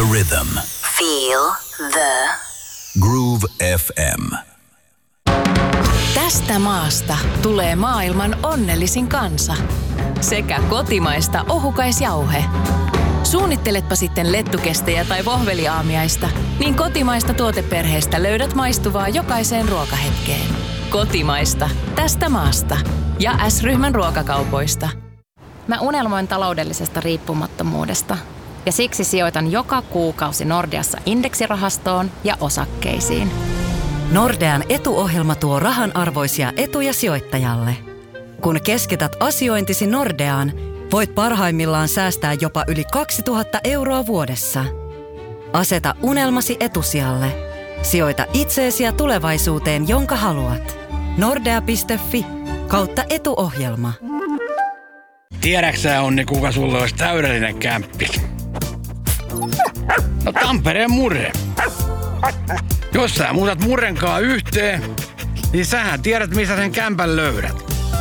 rhythm. Feel the Groove FM. Tästä maasta tulee maailman onnellisin kansa. Sekä kotimaista ohukaisjauhe. Suunnitteletpa sitten lettukestejä tai vohveliaamiaista, niin kotimaista tuoteperheestä löydät maistuvaa jokaiseen ruokahetkeen. Kotimaista. Tästä maasta. Ja S-ryhmän ruokakaupoista. Mä unelmoin taloudellisesta riippumattomuudesta. Ja siksi sijoitan joka kuukausi Nordeassa indeksirahastoon ja osakkeisiin. Nordean etuohjelma tuo rahanarvoisia etuja sijoittajalle. Kun keskität asiointisi Nordeaan, voit parhaimmillaan säästää jopa yli 2000 euroa vuodessa. Aseta unelmasi etusijalle. Sijoita itseesi ja tulevaisuuteen, jonka haluat. Nordea.fi/etuohjelma. Tiedäksä, Onni, kuka sulle olisi täydellinen kämppis? No Tampereen Murre. Jos sä muutat Murrenkaan yhteen, niin sähän tiedät, missä sen kämpän löydät.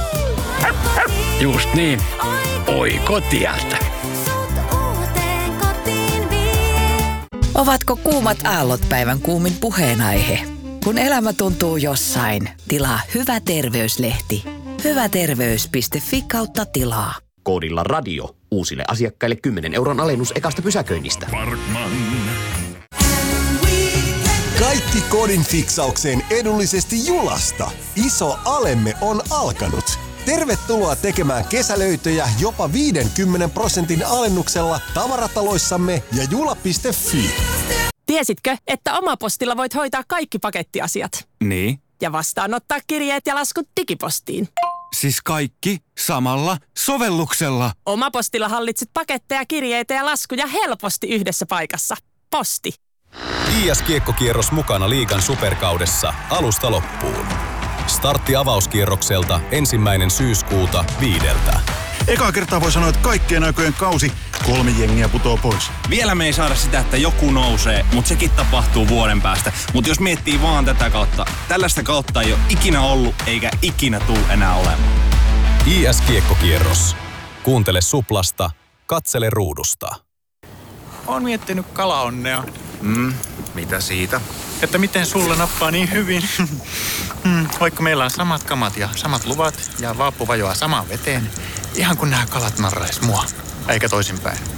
Just niin. Oikotieltä. Ovatko kuumat aallot päivän kuumin puheenaihe? Kun elämä tuntuu jossain, tilaa Hyvä terveyslehti. Hyväterveys.fi/tilaa. Koodilla radio. Uusille asiakkaille 10 euron alennus ekasta pysäköinnistä. Kaikki kodin fiksaukseen edullisesti Julasta. Iso alemme on alkanut. Tervetuloa tekemään kesälöitöjä jopa 50% alennuksella tavarataloissamme ja jula.fi. Tiesitkö, että Omapostilla voit hoitaa kaikki pakettiasiat? Niin. Ja vastaanottaa kirjeet ja laskut digipostiin. Siis kaikki samalla sovelluksella. Omapostilla hallitset paketteja, kirjeitä ja laskuja helposti yhdessä paikassa. Posti. IS-kiekkokierros mukana liigan superkaudessa alusta loppuun. Startti avauskierrokselta 1. syyskuuta 5. Ekaa kertaa voi sanoa, että kaikkien aikojen kausi 3 jengiä putoo pois. Vielä me ei saada sitä, että joku nousee, mutta sekin tapahtuu vuoden päästä. Mutta jos miettii vaan tätä kautta, tällaista kautta ei ole ikinä ollut eikä ikinä tule enää olemaan. IS-kiekkokierros. Kuuntele Suplasta, katsele ruudusta. Oon miettinyt kalaonnea. Mitä siitä? Että miten sulle nappaa niin hyvin. Vaikka meillä on samat kamat ja samat luvat ja vaappu vajoaa samaan veteen, ihan kun nämä kalat narrais mua, eikä toisinpäin.